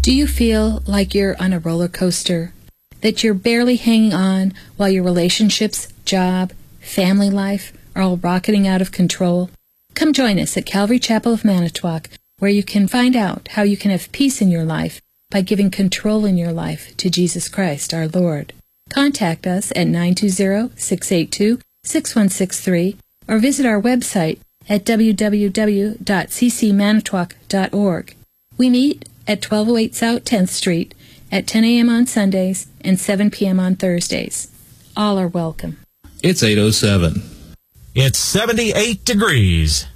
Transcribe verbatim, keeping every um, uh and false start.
Do you feel like you're on a roller coaster? That you're barely hanging on while your relationships, job, family life are all rocketing out of control? Come join us at Calvary Chapel of Manitowoc, where you can find out how you can have peace in your life by giving control in your life to Jesus Christ, our Lord. Contact us at nine two zero, six eight two, six one six three or visit our website at w w w dot c c manitowoc dot org. We meet at twelve oh eight South tenth Street at ten a.m. on Sundays and seven p.m. on Thursdays. All are welcome. It's eight oh seven. It's seventy-eight degrees.